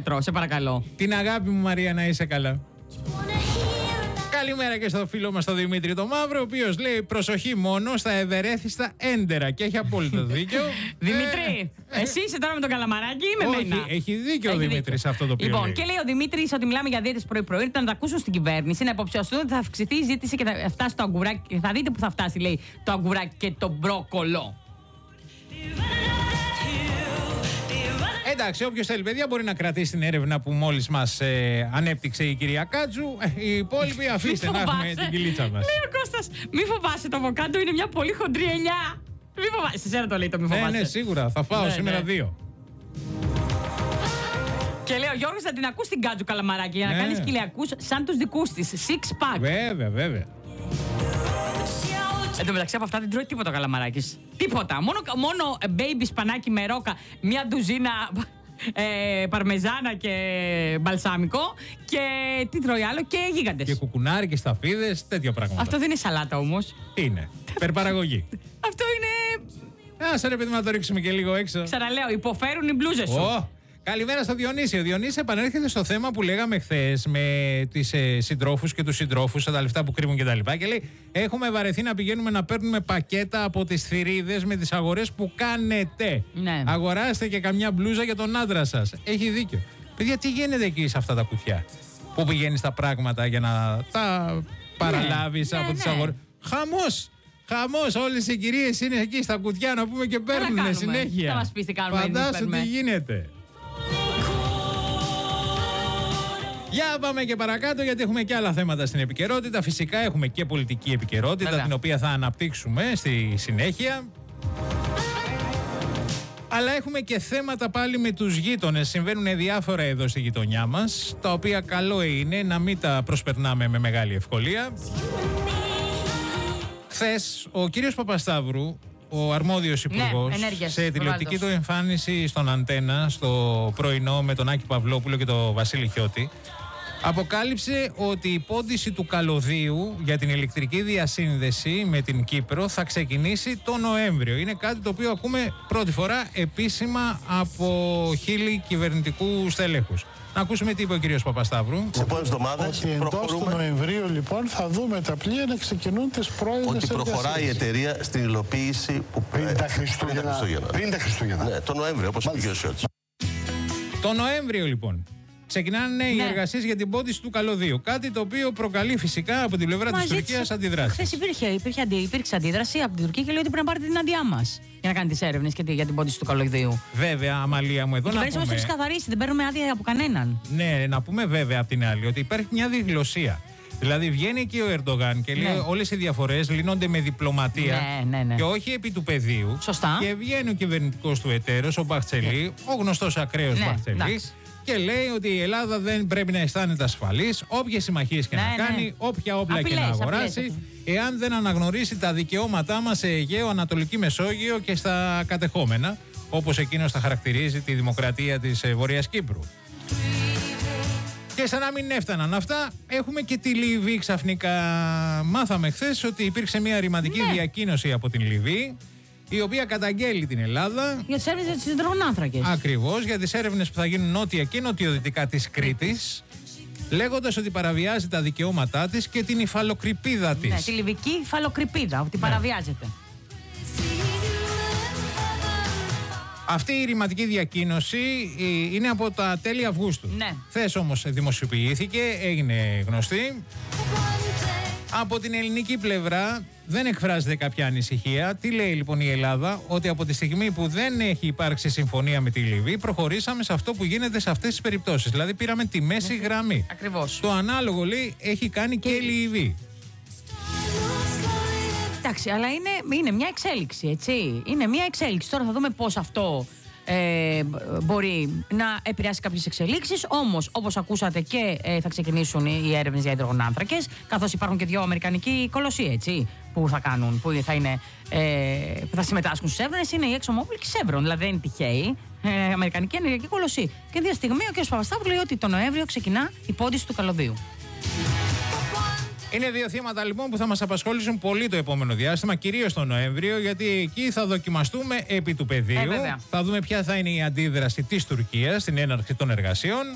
γιατρό, σε παρακαλώ. Την αγάπη μου, Μαρία, να είσαι καλά. Καλημέρα και στο φίλο μας τον Δημήτρη το Μαύρο, ο οποίος λέει προσοχή μόνο στα ευερέθιστα έντερα και έχει απόλυτο δίκιο. Δημήτρη, εσύ είσαι τώρα με τον Καλαμαράκι ή με μένα? Έχει δίκιο ο Δημήτρης σε αυτό το οποίο Λοιπόν, λέει. και λέει ο Δημήτρης ότι μιλάμε για δίαιτες πρωί-πρωί, να τα ακούσουν στην κυβέρνηση, να υποψιαστούν ότι θα αυξηθεί η ζήτηση και θα φτάσει το αγκουράκι. Θα δείτε που θα φτάσει, λέει, το αγκουράκι και το μπρόκολο. Εντάξει, όποιος θέλει, παιδιά, μπορεί να κρατήσει την έρευνα που μόλις μας ανέπτυξε η κυρία Κάτζου. Οι υπόλοιποι αφήστε να έχουμε την κυλίτσα μας. Λέει ο Κώστας, μη φοβάσαι, το αβοκάντο είναι μια πολύ χοντρή ελιά. Μη φοβάσαι, σε σένα το λέει το μη φοβάσαι. Ναι, σίγουρα, θα φάω σήμερα 2. Και λέει ο Γιώργος θα την ακούς την Κάτζου Καλαμαράκι για να κάνεις κοιλιακούς σαν τους δικούς της. Six pack. Βέβαια. Εν τω μεταξύ από αυτά δεν τρώει τίποτα ο Καλαμαράκης. Τίποτα. Μόνο baby σπανάκι με ρόκα, μια ντουζίνα παρμεζάνα και μπαλσάμικο και τι τρώει άλλο και γίγαντες. Και κουκουνάρι και σταφίδες, τέτοια πράγματα. Αυτό δεν είναι σαλάτα όμως. Είναι. Περπαραγωγή. Αυτό είναι. Άσε ρε παιδί να το ρίξουμε και λίγο έξω. Ξαναλέω, υποφέρουν οι μπλούζες σου. Καλημέρα στο Διονύση. Ο Διονύση επανέρχεται στο θέμα που λέγαμε χθες με τις συντρόφους και τους συντρόφους, τα λεφτά που κρύβουν κτλ. Και λέει: έχουμε βαρεθεί να πηγαίνουμε να παίρνουμε πακέτα από τις θηρίδες με τις αγορές που κάνετε. Ναι. Αγοράστε και καμιά μπλούζα για τον άντρα σας. Έχει δίκιο. Παιδιά, τι γίνεται εκεί σε αυτά τα κουτιά που πηγαίνεις τα πράγματα για να τα παραλάβεις από τις αγορές. Χαμός, όλες οι κυρίες είναι εκεί στα κουτιά να πούμε και παίρνουν συνέχεια. Θα μας πεις τι κάνουμε. Φαντάσου τι γίνεται. Για πάμε και παρακάτω, γιατί έχουμε και άλλα θέματα στην επικαιρότητα. Φυσικά έχουμε και πολιτική επικαιρότητα, την οποία θα αναπτύξουμε στη συνέχεια. Αλλά έχουμε και θέματα πάλι με τους γείτονες. Συμβαίνουν διάφορα εδώ στη γειτονιά μας, τα οποία καλό είναι να μην τα προσπερνάμε με μεγάλη ευκολία. Χθες ο κύριος Παπασταύρου, ο αρμόδιος υπουργός, σε τηλεοπτική του εμφάνιση στον Αντένα, στο πρωινό με τον Άκη Παυλόπουλο και τον Βασίλη Χιώτη, αποκάλυψε ότι η πόντιση του καλωδίου για την ηλεκτρική διασύνδεση με την Κύπρο θα ξεκινήσει το Νοέμβριο. Είναι κάτι το οποίο ακούμε πρώτη φορά επίσημα από χείλη κυβερνητικού στελέχους. Να ακούσουμε τι είπε ο κύριος Παπασταύρου. Τις επόμενες εβδομάδες εντός του Νοεμβρίου λοιπόν θα δούμε τα πλοία να ξεκινούν τις πρώιμες εργασίες. Ότι προχωράει η εταιρεία στην υλοποίηση που πριν τα Χριστούγεννα. Πριν τα Χριστούγεννα. Ναι, το Νοέμβριο, όπως είπε και ο Σιώτης. Το Νοέμβριο λοιπόν ξεκινάνε οι εργασίες για την πόντιση του καλωδίου. Κάτι το οποίο προκαλεί φυσικά από την πλευρά της Τουρκίας αντιδράσεις. Χθες υπήρξε αντίδραση από την Τουρκία και λέει ότι πρέπει να πάρετε την άδειά μας για να κάνει τις έρευνες για την πόντιση του καλωδίου. Βέβαια, Αμαλία μου, εδώ να πούμε. Η κυβέρνηση μας έχει ξεκαθαρίσει, δεν παίρνουμε άδεια από κανέναν. Ναι, να πούμε βέβαια απ' την άλλη ότι υπάρχει μια διγλωσία. Δηλαδή βγαίνει εκεί ο Ερντογάν και λέει όλες οι διαφορές λύνονται με διπλωματία και όχι επί του πεδίου. Σωστά. Και βγαίνει ο κυβερνητικός του εταίρος, ο Μπαχτσελή, ο γνωστός ακραίος Μπαχτσελή. Και λέει ότι η Ελλάδα δεν πρέπει να αισθάνεται ασφαλής, όποιες συμμαχίες και να κάνει, όποια όπλα και να αγοράσει, εάν δεν αναγνωρίσει τα δικαιώματά μας σε Αιγαίο, Ανατολική Μεσόγειο και στα κατεχόμενα, όπως εκείνος θα χαρακτηρίζει τη δημοκρατία της Βορειάς Κύπρου. Και σαν να μην έφταναν αυτά, έχουμε και τη Λιβύη ξαφνικά. Μάθαμε χθες ότι υπήρξε μια ρηματική διακοίνωση από την Λιβύη, η οποία καταγγέλει την Ελλάδα για τις έρευνες για τους υδρογονάνθρακες. Ακριβώς, για τις έρευνες που θα γίνουν νότια και νοτιοδυτικά της Κρήτης, λέγοντας ότι παραβιάζει τα δικαιώματά της και την υφαλοκρηπίδα της. Ναι, τη λιβική υφαλοκρηπίδα, ότι παραβιάζεται. Αυτή η ρηματική διακοίνωση είναι από τα τέλη Αυγούστου. Ναι. Χθες όμως δημοσιοποιήθηκε, έγινε γνωστή. Από την ελληνική πλευρά δεν εκφράζεται κάποια ανησυχία. Τι λέει λοιπόν η Ελλάδα? Ότι από τη στιγμή που δεν έχει υπάρξει συμφωνία με τη Λιβύη, προχωρήσαμε σε αυτό που γίνεται σε αυτές τις περιπτώσεις. Δηλαδή πήραμε τη μέση γραμμή. Ακριβώς. Το ανάλογο, λέει, έχει κάνει και η Λιβύη. Εντάξει, αλλά είναι μια εξέλιξη, έτσι. Είναι μια εξέλιξη. Τώρα θα δούμε πώς αυτό μπορεί να επηρεάσει κάποιες εξελίξεις. Όμως, όπως ακούσατε και θα ξεκινήσουν οι έρευνες για υδρογονάνθρακες, καθώς υπάρχουν και δύο αμερικανικοί κολοσσοί, έτσι, που θα κάνουν, που θα συμμετάσχουν στις έρευνες, είναι η ExxonMobil και η Chevron. Δηλαδή δεν είναι τυχαίοι. Αμερικανική ενεργειακή κολοσσή. Και δύο στιγμή ο κ. Παπασταύρου λέει ότι το Νοέμβριο ξεκινά η πόντιση του καλωδίου. Είναι δύο θέματα λοιπόν που θα μας απασχολήσουν πολύ το επόμενο διάστημα, κυρίως τον Νοέμβριο, γιατί εκεί θα δοκιμαστούμε επί του πεδίου. Θα δούμε ποια θα είναι η αντίδραση της Τουρκίας στην έναρξη των εργασιών.